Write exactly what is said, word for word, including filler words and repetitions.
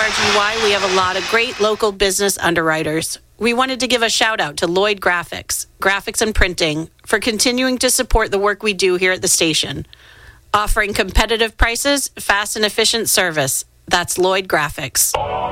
R G Y, we have a lot of great local business underwriters. We wanted to give a shout out to Lloyd Graphics, Graphics and Printing, for continuing to support the work we do here at the station. Offering competitive prices, fast and efficient service. That's Lloyd Graphics.